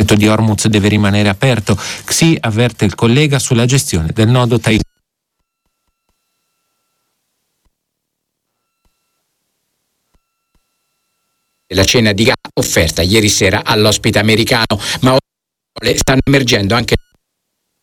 di Hormuz deve rimanere aperto. Xi avverte il collega sulla gestione del nodo Taiwan. La cena di gala offerta ieri sera all'ospite americano, ma stanno emergendo anche